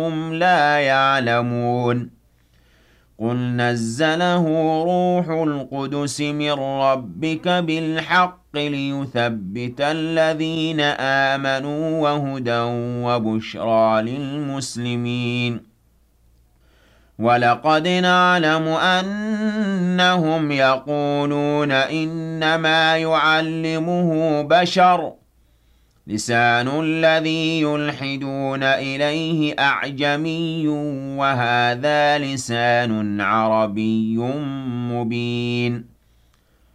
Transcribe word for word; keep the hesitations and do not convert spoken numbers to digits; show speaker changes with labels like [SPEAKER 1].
[SPEAKER 1] هم لا يعلمون قل نزله روح القدس من ربك بالحق ليثبت الذين آمنوا وهدى وبشرى للمسلمين ولقد نعلم أنهم يقولون إنما يعلمه بشر لسان الذي يلحدون إليه أعجمي وهذا لسان عربي مبين